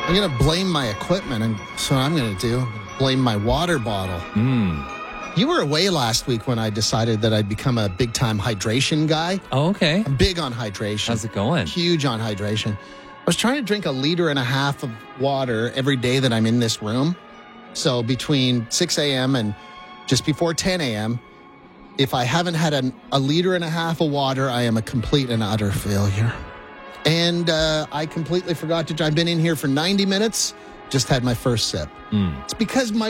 I'm going to blame my equipment, and so what I'm going to do, blame my water bottle. You were away last week when I decided that I'd become a big-time hydration guy. Oh, okay. I'm big on hydration. How's it going? Huge on hydration. I was trying to drink 1.5 liters of water every day that I'm in this room. So between 6 a.m. and just before 10 a.m., if I haven't had 1.5 liters of water, I am a complete and utter failure. And I completely forgot to. I've been in here for 90 minutes, just had my first sip. It's because my